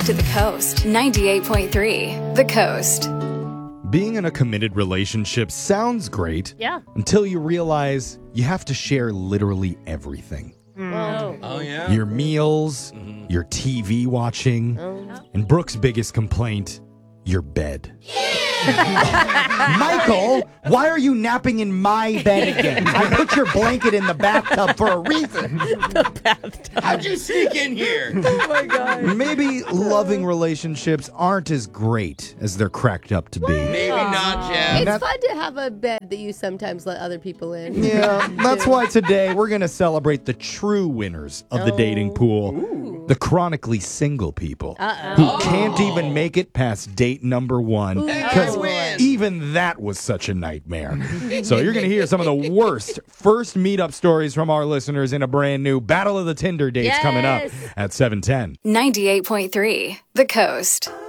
to the Coast. 98.3 The Coast. Being in a committed relationship sounds great. Yeah. Until you realize you have to share literally everything. Oh, yeah. Your meals, your TV watching, and Brooke's biggest complaint, your bed. Michael, why are you napping in my bed again? I put your blanket in the bathtub for a reason. How'd you sneak in here? Oh, my God. Maybe loving relationships aren't as great as they're cracked up to be. Maybe not, Jeff. It's fun to have a bed that you sometimes let other people in. Yeah, that's why today we're going to celebrate the true winners of the dating pool. The chronically single people who can't even make it past date number one because even that was such a nightmare. So you're going to hear some of the worst first meetup stories from our listeners in a brand new Battle of the Tinder Dates coming up at 7:10. 98.3 The Coast.